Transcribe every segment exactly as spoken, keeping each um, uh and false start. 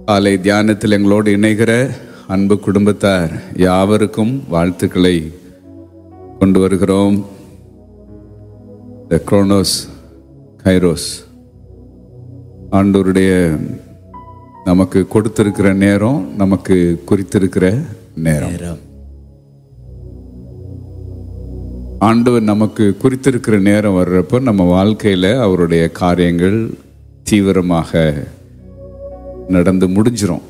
காலை தியானத்தில் எங்களோடு இணைகிற அன்பு குடும்பத்தார் யாவருக்கும் வாழ்த்துக்களை கொண்டு வருகிறோம். த குரோனோஸ் கைரோஸ் ஆண்டவருடைய நமக்கு கொடுத்திருக்கிற நேரம், நமக்கு குறித்திருக்கிற நேரம். ஆண்டவர் நமக்கு குறித்திருக்கிற நேரம் வர்றப்போ நம்ம வாழ்க்கையில் அவருடைய காரியங்கள் தீவிரமாக நடந்து முடிஞ்சிரும்.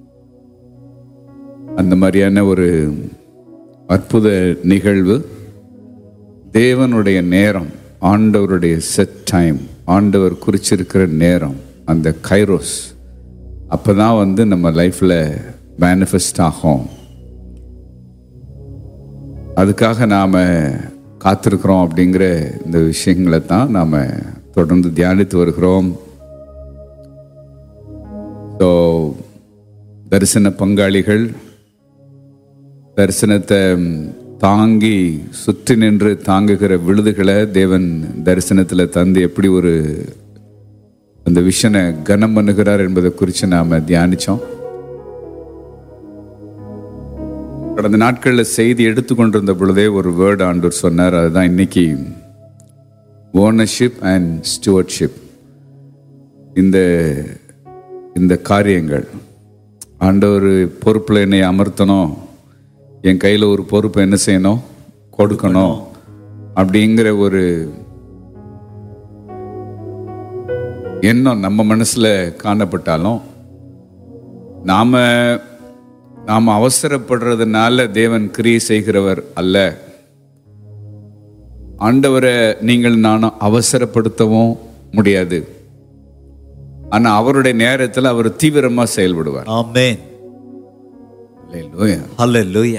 அந்த மாதிரியான ஒரு அற்புத நிகழ்வு. தேவனுடைய நேரம், ஆண்டவருடைய செட் டைம், ஆண்டவர் குறிச்சிருக்கிற நேரம், அந்த கைரோஸ் அப்போதான் வந்து நம்ம லைஃப்பில் மேனிஃபெஸ்ட் ஆகும். அதுக்காக நாம் காத்திருக்கிறோம். அப்படிங்கிற இந்த விஷயங்களை தான் நாம் தொடர்ந்து தியானித்து வருகிறோம். ஸோ தரிசன பங்காளிகள் தரிசனத்தை தாங்கி சுற்றி நின்று தாங்குகிற விழுதுகளை தேவன் தரிசனத்தில் தந்து எப்படி ஒரு அந்த விஷனை கனம் பண்ணுகிறார் என்பதை குறித்து நாம் தியானித்தோம். கடந்த நாட்களில் செய்தி எடுத்துக்கொண்டிருந்த பொழுதே ஒரு வேர்டு ஆண்டவர் சொன்னார். அதுதான் இன்னைக்கு ஓனர்ஷிப் அண்ட் ஸ்டூவர்ட்ஷிப். இந்த இந்த காரியங்கள் ஆண்டவர் பொறுப்பில் என்னை அமர்த்தணும், என் கையில் ஒரு பொறுப்பை என்ன செய்யணும், கொடுக்கணும் அப்படிங்கிற ஒரு எண்ணம் நம்ம மனசில் காணப்பட்டாலும் நாம் நாம் அவசரப்படுறதுனால தேவன் கிரியை செய்கிறவர் அல்ல. ஆண்டவரை நீங்கள் நானும் அவசரப்படுத்தவும் முடியாது. ஆனா அவருடைய நேரத்தில் அவர் தீவிரமா செயல்படுவார். ஆமென். ஹல்லேலூயா. ஹல்லேலூயா.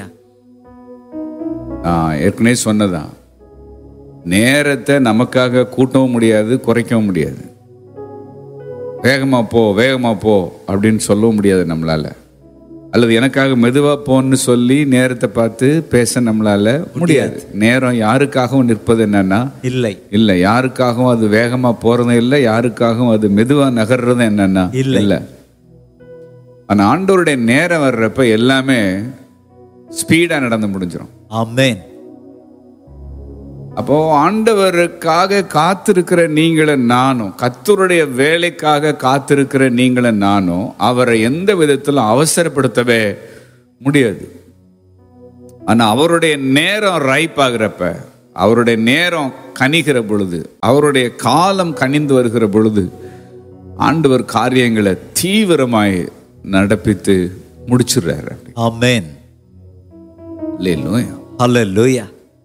நான் ஏற்கனவே சொன்னதான், நேரத்தை நமக்காக கூட்டவும் முடியாது, குறைக்கவும் முடியாது. வேகமா போ வேகமா போ அப்படின்னு சொல்லவும் முடியாது நம்மளால. அல்லது எனக்காக மெதுவா போன்னு சொல்லி நேரத்தை பார்த்து பேச நம்மளால முடியாது. நேரம் யாருக்காகவும் நிற்பது என்னன்னா இல்லை இல்லை யாருக்காகவும் அது வேகமா போறதும் இல்லை, யாருக்காகவும் அது மெதுவா நகர்றதும் என்னன்னா இல்லை. ஆனா ஆண்டவருடைய நேரம் வர்றப்ப எல்லாமே ஸ்பீடா நடந்து முடிஞ்சிடும். ஆமென். அப்போ ஆண்டவருக்காக காத்திருக்கிற நீங்களும் நானும், கர்த்தருடைய வேலைக்காக காத்திருக்கிற நீங்களும் நானும் அவரை எந்த விதத்திலும் அவசரப்படுத்தவே முடியாது. ஆனா அவருடைய நேரம் ரைப் ஆகிறப்ப, அவருடைய நேரம் கனிகிற பொழுது, அவருடைய காலம் கனிந்து வருகிற பொழுது ஆண்டவர் காரியங்களை தீவிரமாய் நடப்பித்து முடிச்சிடுறாரு. ஆமென். அல்லேலூயா. ஹல்லேலூயா.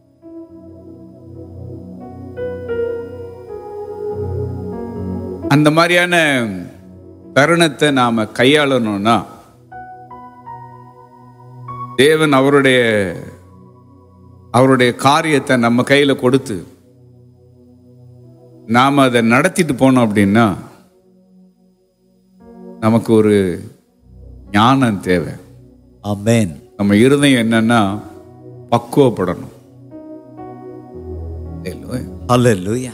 அந்த மாதிரியான தருணத்தை நாம கையாளணும்னா தேவன் அவருடைய அவருடைய காரியத்தை நம்ம கையில கொடுத்து நாம அதை நடத்திட்டு போனோம் அப்படின்னா நமக்கு ஒரு ஞானம் தேவை. ஆமென். நம்ம இருதயம் என்னன்னா பக்குவப்படணும். ஹல்லேலூயா.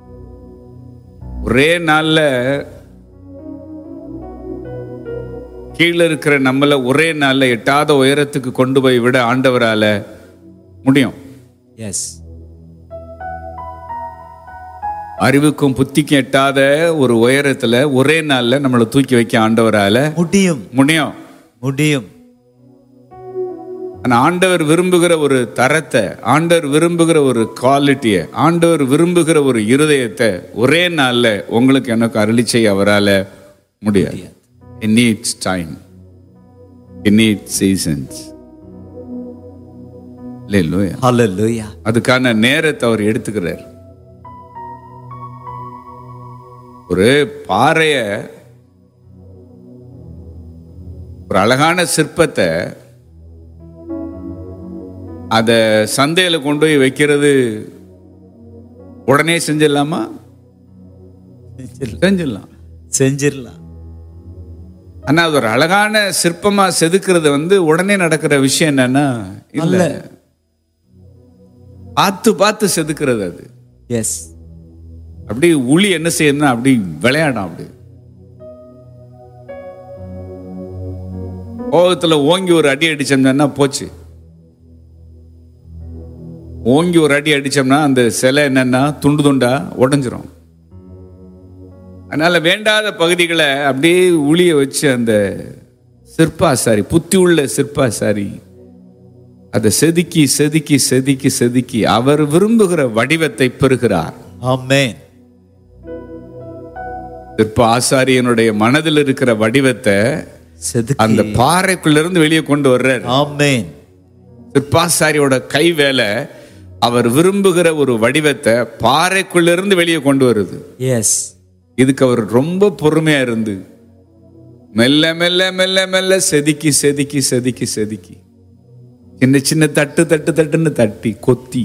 ஒரே நாள்ல கீழே இருக்கிற நம்மள ஒரே நாள்ல எட்டாத உயரத்துக்கு கொண்டு போய் விட ஆண்டவரால முடியும். எஸ். அறிவுக்கும் புத்திக்கும் எட்டாத ஒரு உயரத்துல ஒரே நாள்ல நம்மளை தூக்கி வைக்க ஆண்டவரால முடியும். முடியும் முடியும். ஆண்டவர் விரும்புகிற ஒரு தரத்தை, ஆண்டவர் விரும்புகிற ஒரு குவாலிட்டியை, ஆண்டவர் விரும்புகிற ஒரு இருதயத்தை ஒரே நாள்ல உங்களுக்கு எனக்கு அருளி செய்ய அவரால முடியாது. It needs time. It needs seasons. Hallelujah. Hallelujah. அதுக்கான நேரத்தை அவர் எடுத்துக்கிறார். ஒரு பாறைய, ஒரு அழகான சிற்பத்தை அத சந்தையில கொண்டு போய் வைக்கிறது உடனே செஞ்சிடலாமா? செஞ்சிடலாம் செஞ்சிடலாம் ஆனா அது ஒரு அழகான சிற்பமா செதுக்கிறது வந்து உடனே நடக்கிற விஷயம் என்னன்னா இல்ல, பார்த்து பார்த்து செதுக்கிறது அது. எஸ். அப்படி உளி என்ன செய்யணும்னா அப்படி விளையாடும். அப்படி கோபத்துல ஓங்கி ஒரு அடி அடிச்சோம்னா போச்சு. ஓங்கி ஒரு அடி அடிச்சோம்னா அந்த சிலை என்னன்னா துண்டு துண்டா உடைஞ்சிரும். அதனால வேண்டாத பகுதிகளை அப்படியே உளிய வச்சு அந்த சிற்பாசாரி, புத்தி உள்ள சிற்பாசாரி அதை செதுக்கி செதுக்கி செதுக்கி செதுக்கி அவர் விரும்புகிற வடிவத்தை பெறுகிறார். ஆமென். சிற்ப ஆசாரியனுடைய மனதில் இருக்கிற வடிவத்தை செதுக்கி அந்த பாறைக்குள்ள இருந்து வெளியே கொண்டு வர்றார். ஆமென். சிற்பாசாரியோட கை வேலை அவர் விரும்புகிற ஒரு வடிவத்தை பாறைக்குள்ள இருந்து வெளியே கொண்டு வருது. எஸ். இதுக்கு அவர் ரொம்ப பொறுமையா இருந்து மெல்ல மெல்ல மெல்ல மெல்ல செதுக்கி செதுக்கி செதுக்கி செதுக்கி சின்ன சின்ன தட்டு தட்டு தட்டுன்னு தட்டி கொத்தி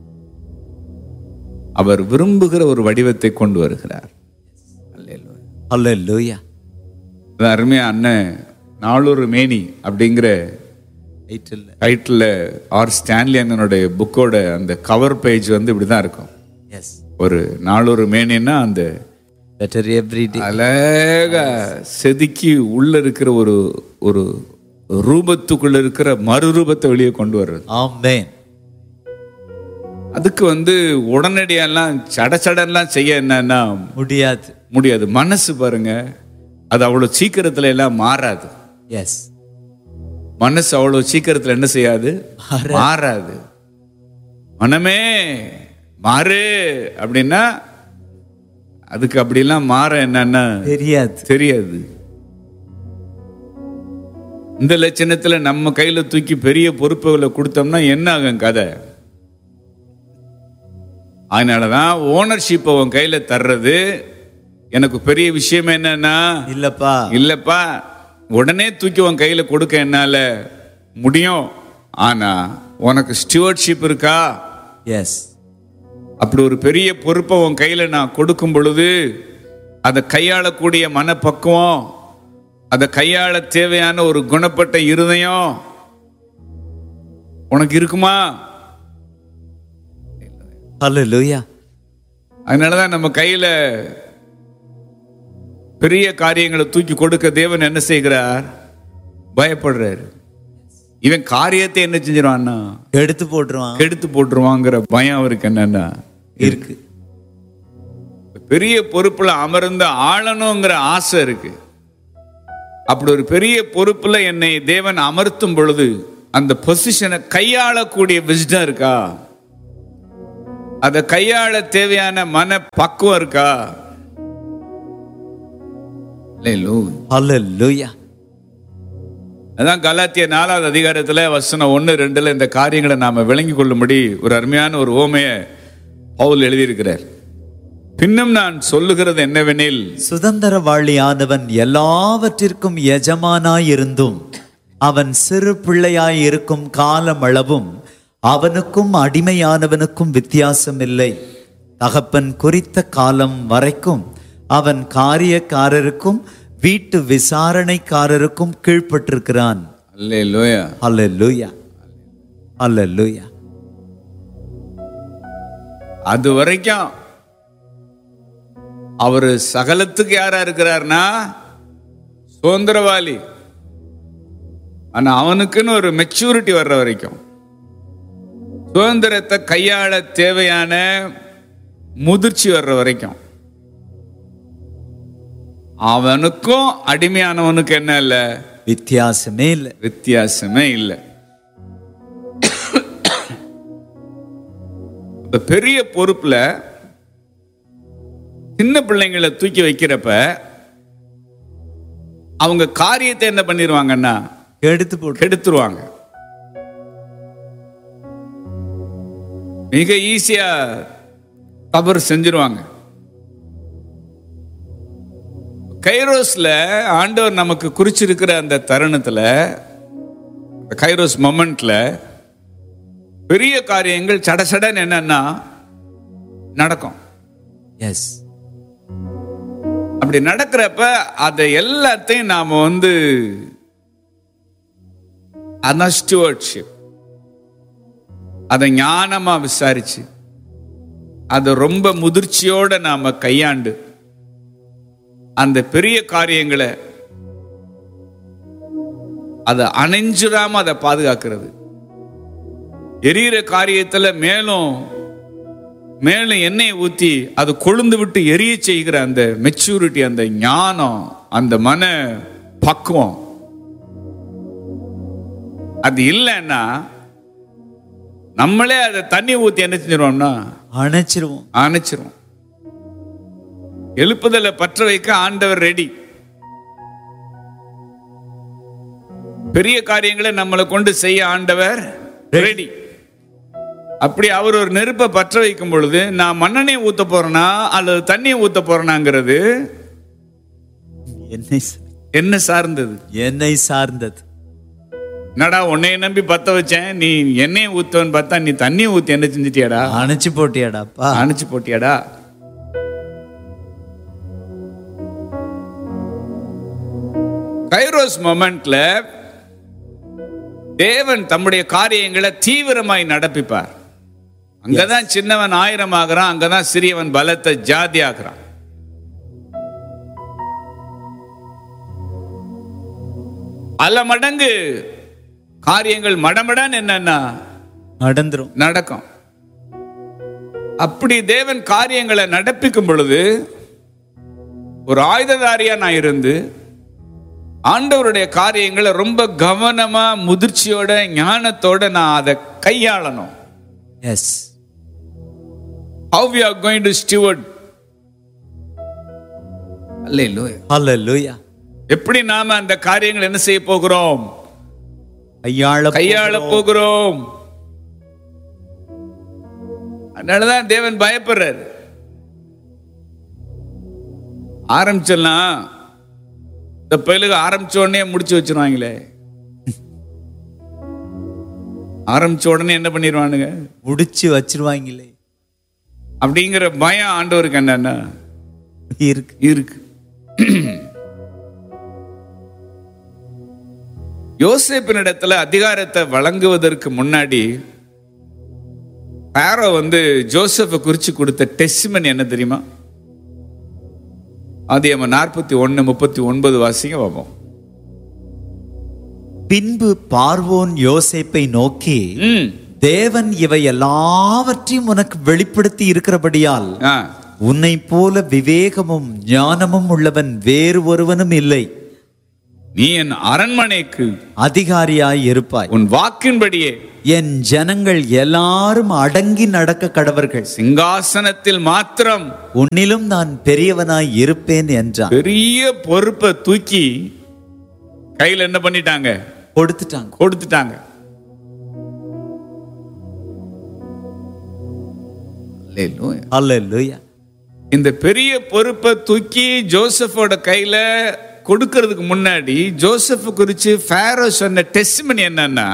அவர் விரும்புகிற ஒரு வடிவத்தை கொண்டு வருகிறார். அல்லேலூயா. அருமையா அண்ணன் நாளொரு மேனி அப்படிங்கிற டைட்டில் ஆர் ஸ்டான்லி அண்ணனுடைய புக்கோட அந்த கவர் பேஜ் வந்து இப்படிதான் இருக்கும். எஸ். ஒரு நாளொரு மேனின்னா அந்த பெட்டர் எவ்ரி டே அழகா செதுக்கி உள்ள இருக்கிற ஒரு ஒரு ரூபத்துக்குள்ள இருக்கிற மறுரூபத்தை வெளியே கொண்டு வர்றது. ஆமென். அதுக்கு வந்து உடனடியெல்லாம் சட சடெல்லாம் செய்ய என்னன்னா முடியாது முடியாது. மனசு பாருங்க, அது அவ்வளவு சீக்கிரத்துல எல்லாம் மாறாது. எஸ். மனசு அவ்வளவு சீக்கிரத்துல என்ன செய்யாது, மாறாது. மனமே மாறு அப்படின்னா அதுக்கு அப்படிலாம் மாற என்னன்னா தெரியாது தெரியாது. இந்த லட்சணத்துல நம்ம கையில தூக்கி பெரிய பொறுப்புகளை கொடுத்தோம்னா என்ன ஆகும் கதை? அதனாலதான் ஓனர்ஷிப் உன் கையில தர்றது எனக்கு பெரிய விஷயம் என்னன்னா இல்லப்பா இல்லப்பா உடனே தூக்கி உன் கையில கொடுக்க என்னால முடியும். ஆனா உனக்கு ஸ்டூவர்ட்ஷிப் இருக்கா? எஸ். அப்படி ஒரு பெரிய பொறுப்பை உன் கையில நான் கொடுக்கும் பொழுது அதை கையாளக்கூடிய மனப்பக்குவம், அதை கையாள தேவையான ஒரு குணப்பட்ட இருதயம் உனக்கு இருக்குமா? அல்லேலூயா. அதனாலதான் நம்ம கையில பெரிய காரியங்களை தூக்கி கொடுக்க தேவன் என்ன செய்கிறார்? பயப்படுறாரு. இவன் காரியத்தை என்ன செஞ்சிருவான்னா எடுத்து போட்டுருவான் எடுத்து போட்டுருவாங்கிற பயம் அவருக்கு என்னன்னா இருக்கு. பெரிய பொறுப்புல அமர்ந்த ஆளணுங்கிற ஆசை இருக்கு. அப்படி ஒரு பெரிய பொறுப்புல என்னை தேவன் அமர்த்தும் பொழுது அந்த பொசிஷனை கையாளக்கூடிய விஸ்டம் இருக்கா? அதை கையாள தேவையான மன பக்குவம் இருக்கா? அல்லேலூயா. அதான் கலாத்திய நாலாவது அதிகாரத்துல வசனம் ஒன்னு ரெண்டுல இந்த காரியங்களை நாம விளங்கி கொள்ளும்படி ஒரு அருமையான ஒரு ஓமைய பவுல் எழுதியிருக்கிறார். பின்னும் நான் சொல்லுகிறது என்னவெனில், சுதந்திரவாளியானவன் எல்லாவற்றிற்கும் எஜமானாயிருந்தும் அவன் சிறு பிள்ளையாய் இருக்கும் காலமளவும் அவனுக்கும் அடிமையானவனுக்கும் வித்தியாசம் இல்லை. தகப்பன் குறித்த காலம் வரைக்கும் அவன் காரியக்காரருக்கும் வீட்டு விசாரணைக்காரருக்கும் கீழ்ப்பட்டிருக்கிறான். அல்லேலூயா. அல்லேலூயா. அல்லேலூயா. அது வரைக்கும் அவரு சகலத்துக்கு யாரா இருக்கிறார்னா சுதந்திரவாளி. ஆனா அவனுக்குன்னு ஒரு மெச்சூரிட்டி வர்ற வரைக்கும், சுதந்திரத்தை கையாள தேவையான முதிர்ச்சி வர்ற வரைக்கும் அவனுக்கும் அடிமையானவனுக்கு என்ன இல்லை, வித்தியாசமே இல்லை. வித்தியாசமே இல்லை. பெரிய பொறுப்புல சின்ன பிள்ளைங்களை தூக்கி வைக்கிறப்ப அவங்க காரியத்தை என்ன பண்ணிடுவாங்கன்னா எடுத்து போட்டு கெடுத்துருவாங்க. மிக ஈஸியா தவறு செஞ்சிருவாங்க. கைரோஸ்ல ஆண்டவர் நமக்கு குறிச்சிருக்கிற அந்த தருணத்துல, கைரோஸ் மொமெண்ட்ல பெரிய காரியங்கள் சடசடன் என்னன்னா நடக்கும். எஸ். அப்படி நடக்கிறப்ப அதை எல்லாத்தையும் நாம வந்து அதான் ஸ்டூவர்ட்ஷிப், அதை ஞானமா விசாரிச்சு அதை ரொம்ப முதிர்ச்சியோட நாம கையாண்டு அந்த பெரிய காரியங்களை அதை அணைஞ்சிடாம அதை பாதுகாக்கிறது. எரியிற காரியத்துல மேலும் மேலும் எண்ணெயை ஊத்தி அது கொழுந்து விட்டு எரிய செய்கிற அந்த மெச்சூரிட்டி, அந்த ஞானம், அந்த மன பக்குவம் அது இல்லைன்னா நம்மளே அதை தண்ணி ஊத்தி என்ன செஞ்சிருவோம்னா அணைச்சிருவோம் அணைச்சிருவோம். எழுப்புதலை பற்ற வைக்க ஆண்டவர் ரெடி. பெரிய காரியங்களை நம்மளை கொண்டு செய்ய ஆண்டவர் ரெடி. அப்படி அவர் ஒரு நெருப்பை பற்ற வைக்கும் பொழுது நான் மண்ணெண்ணெய் ஊத்த போறேனா அல்லது தண்ணியை ஊத்த போறேனாங்கிறது என்னை என்ன சார்ந்தது? என்னை சார்ந்தது. என்னடா உன்னைய நம்பி பத்த வச்சேன், நீ எண்ணெயை ஊத்துவன்னு பார்த்தா நீ தண்ணியை ஊத்தி என்ன செஞ்சிட்டியாடா? அணைச்சு போட்டியாடாப்பா. அணைச்சு போட்டியாடா? கைரோஸ் மொமெண்ட்ல தேவன் தம்முடைய காரியங்களை தீவிரமாய் நடப்பிப்பார். அங்கதான் சின்னவன் ஆயிரம் ஆகிறான், அங்கதான் சிறியவன் பலத்தை ஜாதி ஆகிறான். பல மடங்கு காரியங்கள் மடமடன் என்னன்னா நடந்துரும் நடக்கும். அப்படி தேவன் காரியங்களை நடப்பிக்கும் பொழுது ஒரு ஆயுததாரியா நான் இருந்து ஆண்டவருடைய காரியங்களை ரொம்ப கவனமா முதிர்ச்சியோட ஞானத்தோட நான் அதை கையாளணும். S. How we are going to steward. Hallelujah. Hallelujah. எப்படி நாம அந்த காரியங்களை என்ன செய்ய போகிறோம்? கையாள கையாள போகிறோம். அதனாலதான் தேவன் பயப்படுறாரு. ஆரம்பிச்சலாம் இந்த பயிலுக்கு ஆரம்பிச்ச உடனே முடிச்சு வச்சிருவாங்களே. ஆரம்பிச்ச உடனே என்ன பண்ணிடுவானுங்க? முடிச்சு வச்சிருவாங்களே அப்படிங்கிற பயம் ஆண்டவருக்கு என்னன்னா இருக்கு இருக்கு. யோசேப்பினிடத்துல அதிகாரத்தை வழங்குவதற்கு முன்னாடி பாரோ வந்து ஜோசப்பை குறிச்சு கொடுத்த டெஸ்டிமனி என்ன தெரியுமா? ஆதியாகமம் நாற்பத்தி ஒன்னு முப்பத்தி ஒன்பது வாசிங்க பார்ப்போம். பின்பு பார்வோன் யோசேப்பை நோக்கி, ம் தேவன் இவை எல்லாவற்றையும் உனக்கு வெளிப்படுத்தி இருக்கிறபடியால் ஆ உன்னை போல விவேகமும் ஞானமும் உள்ளவன் வேறு ஒருவனும் இல்லை. நீ என் அரண்மனைக்கு அதிகாரியாய் இருப்பாய். உன் வாக்கின்படியே என் ஜனங்கள் எல்லாரும் அடங்கி நடக்க கடவர்கள். சிங்காசனத்தில் மாத்திரம் உன்னிலும் நான் பெரியவனாய் இருப்பேன் என்றான். பெரிய பொறுப்பை தூக்கி கையில் என்ன பண்ணிட்டாங்க? கொடுத்துட்டாங்க கொடுத்துட்டாங்க. அல்லேலூயா. இந்த பெரிய பொறுப்பை தூக்கி ஜோசப்போட கையில கொடுக்கிறதுக்கு முன்னாடி ஜோசப் குறிச்சு ஃபாரோ சொன்ன டெஸ்டிமனி என்னன்னா,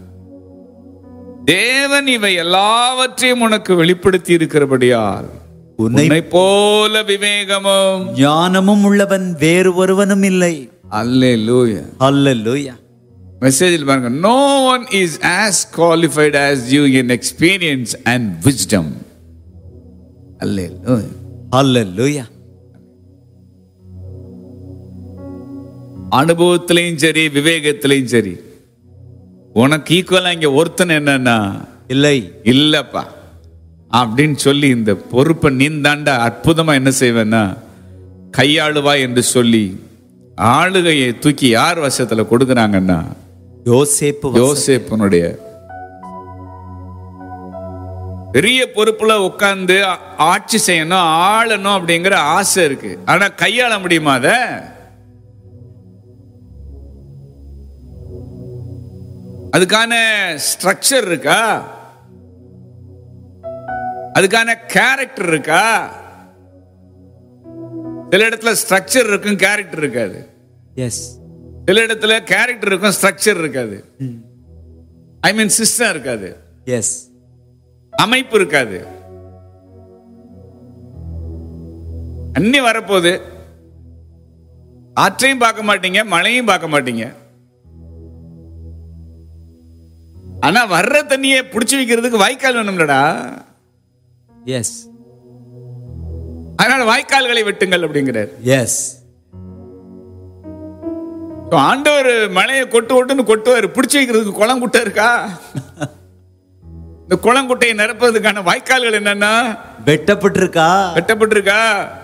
தேவன் இவை எல்லாவற்றையும் உனக்கு வெளிப்படுத்தி இருக்கிறபடியால் உன்னை போல விவேகமும் ஞானமும் உள்ளவன் வேறு ஒருவனும் இல்லை. அல்லேலூயா. அல்லேலூயா. மெசேஜில் பாருங்க, no one is as qualified as you in experience and wisdom. அல்லேலூயா. அல்லேலூயா. அனுபவத்திலையும் சரி விவேகத்திலையும் சரி உனக்கு ஈக்குவலா இங்க ஒருத்தன் என்னன்னா இல்லை இல்லப்பா அப்படின்னு சொல்லி இந்த பொறுப்பை நீந்தாண்டா அற்புதமா என்ன செய்வேன்னா கையாளுவா என்று சொல்லி ஆளுகையை தூக்கி யார் வசத்துல கொடுக்குறாங்கன்னா யோசேப்பு யோசேப்புனுடைய பெரிய பொறுப்புல உட்கார்ந்து ஆட்சி செய்யணும் ஆளணும் அப்படிங்கிற ஆசை இருக்கு. ஆனா கையாள முடியுமா? அத அதுக்கான ஸ்ட்ரக்சர் இருக்கா? அதுக்கான கேரக்டர் இருக்கா? சில இடத்துல ஸ்ட்ரக்சர் இருக்கும், கேரக்டர் இருக்காது. எஸ். சில இடத்துல கேரக்டர் இருக்கும், ஸ்ட்ரக்சர் இருக்காது. ஐ மீன் சிஸ்டம் இருக்காது. எஸ். அமைப்பு இருக்காது. அன்னி வரப்போகுது, ஆற்றையும் பார்க்க மாட்டீங்க, மழையும் பார்க்க மாட்டீங்க. ஆனா வர்ற தண்ணியை புடிச்சு வைக்கிறதுக்கு வாய்க்கால் வேணும்லடா. எஸ். அதனால வாய்க்கால்களை வெட்டுங்கள் அப்படிங்கிறார். எஸ். ஆண்டவர் மழையை கொட்டு கொட்டுன்னு கொட்டுவார். பிடிச்சி வைக்கிறதுக்கு குளங்குட்டை இருக்கா? இந்த குளங்குட்டையை நிரப்புறதுக்கான வாய்க்கால்கள் என்னன்னா வெட்டப்பட்டிருக்கா? வெட்டப்பட்டிருக்கா?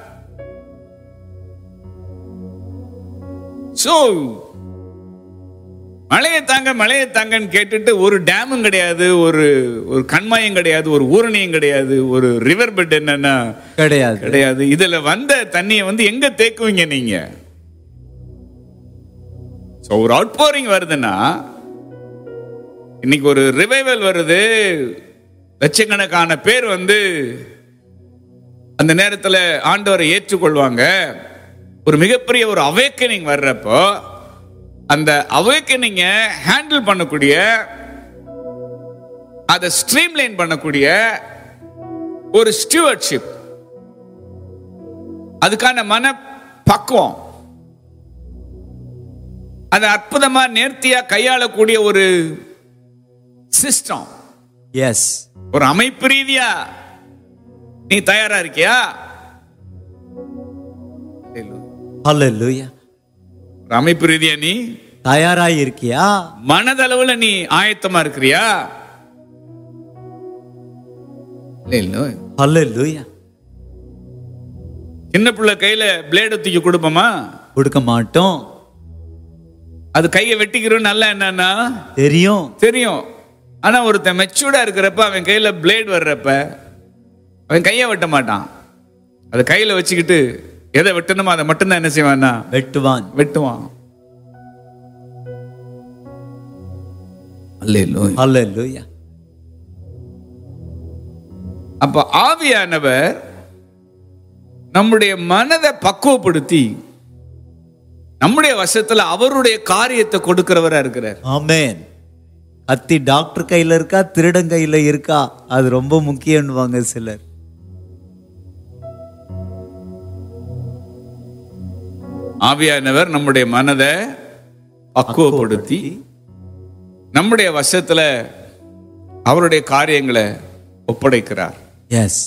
சோ மழையை தாங்க மழையை தாங்கன்னு கேட்டுட்டு ஒரு டேமும் கிடையாது, ஒரு ஒரு கண்மாயம் கிடையாது, ஒரு ஊரணியும் கிடையாது, ஒரு ரிவர் பெட் என்னன்னா கிடையாது கிடையாது. இதுல வந்த தண்ணியை வந்து எங்க தேக்குவீங்க நீங்க? சோ ஒரு அவுட் போரிங் வருதுன்னா, இன்னைக்கு ஒரு ரிவைவல் வருது, லட்சக்கணக்கான பேர் வந்து அந்த நேரத்துல ஆண்டவரை ஏற்றுக்கொள்வாங்க. ஒரு மிகப்பெரிய ஒரு அவேக்கனிங் வர்றப்போ அந்த அவேக்கனிங்க ஹேண்டில் பண்ணக்கூடிய, அதை ஸ்ட்ரீம்லைன் பண்ணக்கூடிய ஒரு ஸ்டூவர்ட்ஷிப், அதுக்கான மன பக்குவம், அதை அற்புதமா நேர்த்தியா கையாளக்கூடிய ஒரு சிஸ்டம், எஸ், ஒரு அமைப்பு ரீதியா நீ தயாரா இருக்கியா? ஹல்லேலூயா. ஒரு அமைப்பு ரீதியா நீ தயாராய் இருக்கியா? மனதளவுல நீ ஆயத்தமா இருக்கிறியா? ஹல்லேலூயா. சின்ன பிள்ளை கையில பிளேட தூக்கி கொடுப்போமா? கொடுக்க மாட்டோம். அது கையை வெட்டிக்கிறோம் நல்லா என்னன்னா தெரியும் தெரியும். ஆனா ஒருத்தன் மெச்சூர்டா இருக்கிறப்ப அவன் கையில பிளேட் வர்றப்ப அவன் கையை வெட்ட மாட்டான். அதை கையில வச்சுக்கிட்டு எதை வெட்டணுமோ அதை மட்டும்தான் என்ன செய்வான்னா வெட்டுவான் வெட்டுவான். ஹல்லேலூயா. அப்ப ஆவியானவர் நம்முடைய மனதை பக்குவப்படுத்தி நம்முடைய வசத்துல அவருடைய காரியத்தை கொடுக்கிறவரா இருக்கிறார். ஆமென். கத்தி டாக்டர் கையில இருக்கா, திருடன் கையில இருக்கா, அது ரொம்ப முக்கியம்னுவாங்க சிலர். ஆவியானவர் நம்முடைய மனதை பக்குவப்படுத்தி நம்முடைய வசத்துல அவருடைய காரியங்களை ஒப்படைக்கிறார். எஸ்.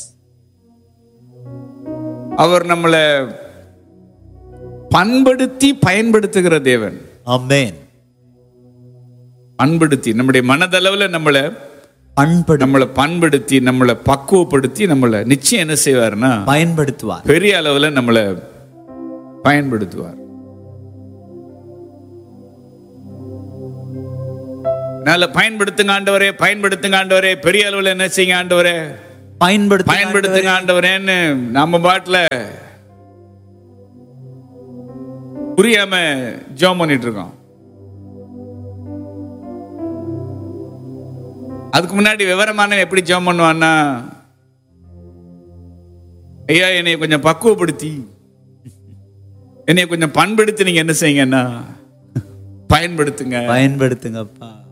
அவர் நம்மளை பண்படுத்தி பயன்படுத்துகிற தேவன். ஆமென். பண்படுத்தி நம்முடைய மனதளவுல நம்மளை பண்படு நம்மளை பண்படுத்தி நம்மளை பக்குவப்படுத்தி நம்மளை நிச்சயம் என்ன செய்வார்னா பயன்படுத்துவார். பெரிய அளவுல நம்மளை பயன்படுத்துவார். நல்ல பயன்படுத்துங்க ஆண்டவரே, பயன்படுத்துங்க ஆண்டவரே, பெரிய அளவுல என்ன செய்யுங்க ஆண்டவரே, பயன்படுத்து பயன்படுத்துங்க ஆண்டவரேன்னு நம்ம பாட்டுல புரியாம ஜெபம் பண்ணிட்டு இருக்கோம். அதுக்கு முன்னாடி விவரமான எப்படி ஜெபம் பண்ணுவான்னா, ஐயா என்னை கொஞ்சம் பக்குவப்படுத்தி என்னை கொஞ்சம் பண்படுத்தி நீங்க என்ன செய்யுங்கன்னா பயன்படுத்துங்க பயன்படுத்துங்கப்பா.